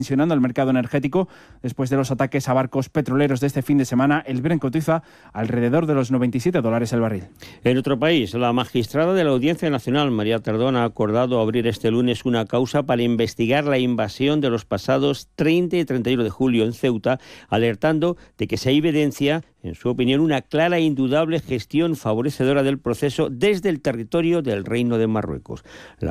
tensionando el mercado energético después de los ataques a barcos petroleros de este fin de semana. El Brent cotiza alrededor de los $97 el barril. En otro país, la magistrada de la Audiencia Nacional, María Tardón, ha acordado abrir este lunes una causa para investigar la invasión de los pasados 30 y 31 de julio en Ceuta, alertando de que se evidencia, en su opinión, una clara e indudable gestión favorecedora del proceso desde el territorio del Reino de Marruecos.